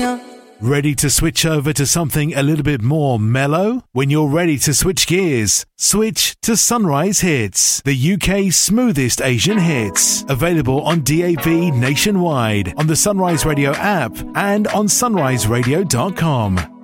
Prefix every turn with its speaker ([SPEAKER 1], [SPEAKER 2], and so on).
[SPEAKER 1] Ready to switch over to something a little bit more mellow? When you're ready to switch gears, switch to Sunrise Hits, the UK's smoothest Asian hits. Available on DAB nationwide, on the Sunrise Radio app and on sunriseradio.com.